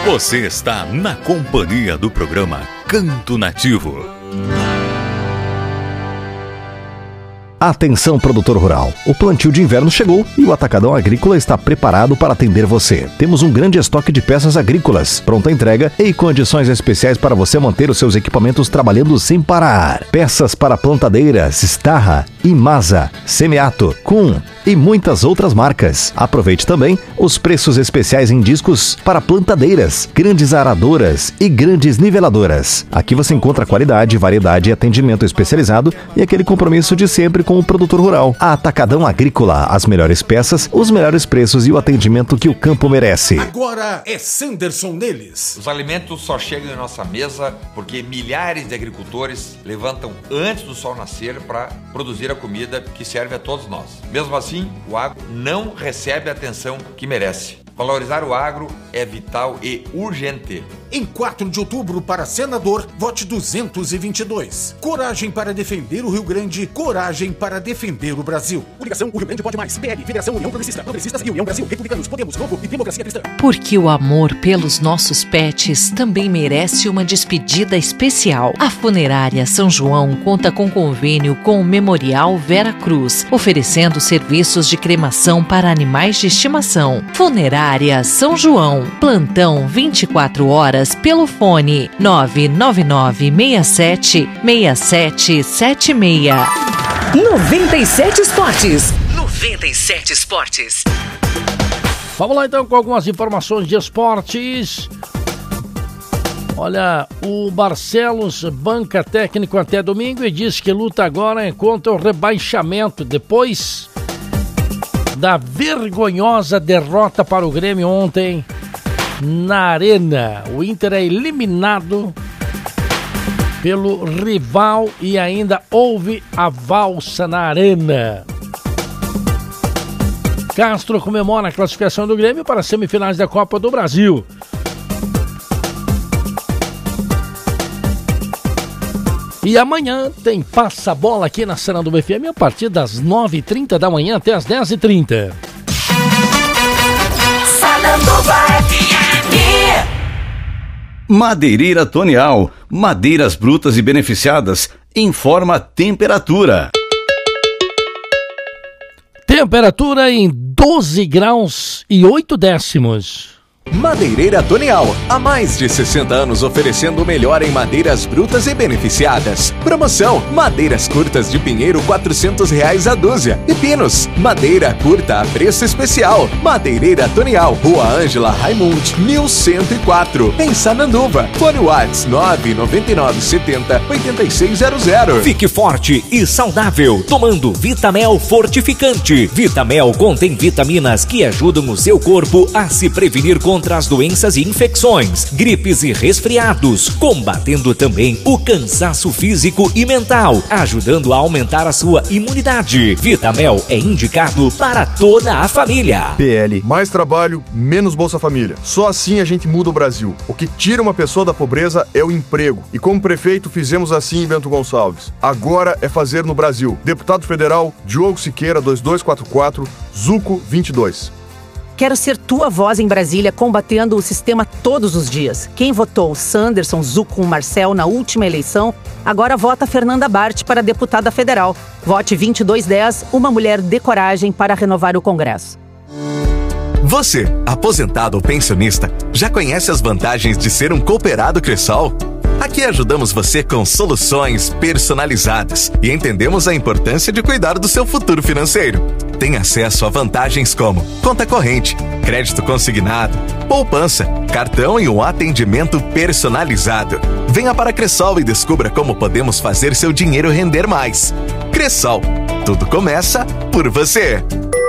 Você está na companhia do programa Canto Nativo. Atenção, produtor rural. O plantio de inverno chegou e o Atacadão Agrícola está preparado para atender você. Temos um grande estoque de peças agrícolas, pronta entrega e condições especiais para você manter os seus equipamentos trabalhando sem parar. Peças para plantadeiras, Starra, Imasa, Semeato, Kuhn e muitas outras marcas. Aproveite também os preços especiais em discos para plantadeiras, grandes aradoras e grandes niveladoras. Aqui você encontra qualidade, variedade, atendimento especializado e aquele compromisso de sempre com o produtor rural. A Atacadão Agrícola, as melhores peças, os melhores preços e o atendimento que o campo merece. Agora é Sanderson neles. Os alimentos só chegam em nossa mesa porque milhares de agricultores levantam antes do sol nascer para produzir a comida que serve a todos nós. Mesmo assim, o agro não recebe a atenção que merece. Valorizar o agro é vital e urgente. Em 4 de outubro, para senador, vote 222. Coragem para defender o Rio Grande, coragem para defender o Brasil. Coligação O Rio Grande Pode Mais. PL, Federação União Progressista, Progressistas e União Brasil. Republicanos, Podemos, Novo e Democracia Cristã. Porque o amor pelos nossos pets também merece uma despedida especial. A Funerária São João conta com convênio com o Memorial Vera Cruz, oferecendo serviços de cremação para animais de estimação. Funerária São João. Plantão 24 horas pelo fone 999676776. 97 Esportes. 97 Esportes. Vamos lá então com algumas informações de esportes. Olha, o Barcelos banca técnico até domingo e diz que luta agora contra o rebaixamento depois da vergonhosa derrota para o Grêmio ontem na Arena. O Inter é eliminado pelo rival e ainda houve a valsa na Arena. Castro comemora a classificação do Grêmio para as semifinais da Copa do Brasil. E amanhã tem passa-bola aqui na Sananduva FM a partir das 9h30 da manhã até as 10h30. Sananduva FM. Madeireira Tonial, madeiras brutas e beneficiadas, informa a temperatura. Temperatura em 12 graus e 8 décimos. Madeireira Tonial, há mais de 60 anos oferecendo o melhor em madeiras brutas e beneficiadas. Promoção: madeiras curtas de pinheiro R$400 a dúzia e pinos, madeira curta a preço especial. Madeireira Tonial, Rua Ângela Raimundi, 1104, em Sananduva. Fone Whats 99970-8600. Fique forte e saudável tomando Vitamel Fortificante. Vitamel contém vitaminas que ajudam o seu corpo a se prevenir contra as doenças e infecções, gripes e resfriados, combatendo também o cansaço físico e mental, ajudando a aumentar a sua imunidade. Vitamel é indicado para toda a família. PL, mais trabalho, menos Bolsa Família. Só assim a gente muda o Brasil. O que tira uma pessoa da pobreza é o emprego. E como prefeito fizemos assim em Bento Gonçalves. Agora é fazer no Brasil. Deputado Federal, Diogo Siqueira, 2244, Zuco 22. Quero ser tua voz em Brasília, combatendo o sistema todos os dias. Quem votou Sanderson, Zuco, Marcel na última eleição, agora vota Fernanda Bart para deputada federal. Vote 2210, uma mulher de coragem para renovar o Congresso. Você, aposentado ou pensionista, já conhece as vantagens de ser um cooperado Cressol? Aqui ajudamos você com soluções personalizadas e entendemos a importância de cuidar do seu futuro financeiro. Tem acesso a vantagens como conta corrente, crédito consignado, poupança, cartão e um atendimento personalizado. Venha para a Cressol e descubra como podemos fazer seu dinheiro render mais. Cressol, tudo começa por você.